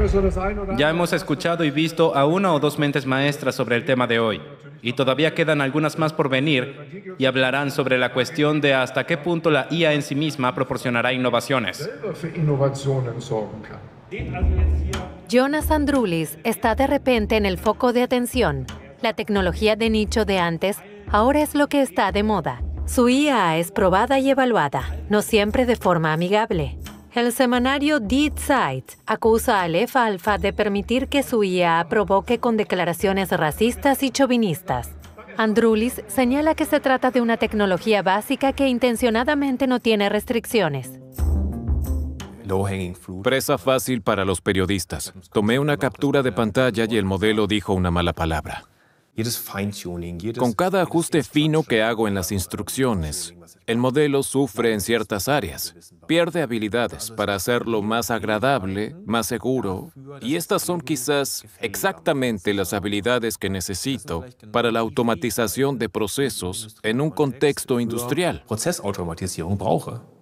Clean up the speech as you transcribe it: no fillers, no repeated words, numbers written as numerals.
Ya hemos escuchado y visto a una o dos mentes maestras sobre el tema de hoy, y todavía quedan algunas más por venir y hablarán sobre la cuestión de hasta qué punto la IA en sí misma proporcionará innovaciones. Jonas Androulis está de repente en el foco de atención. La tecnología de nicho de antes ahora es lo que está de moda. Su IA es probada y evaluada, no siempre de forma amigable. El semanario Die Zeit acusa a Aleph Alpha de permitir que su IA provoque con declaraciones racistas y chauvinistas. Androulis señala que se trata de una tecnología básica que intencionadamente no tiene restricciones. Presa fácil para los periodistas. Tomé una captura de pantalla y el modelo dijo una mala palabra. Con cada ajuste fino que hago en las instrucciones, el modelo sufre en ciertas áreas. Pierde habilidades para hacerlo más agradable, más seguro, y estas son quizás exactamente las habilidades que necesito para la automatización de procesos en un contexto industrial.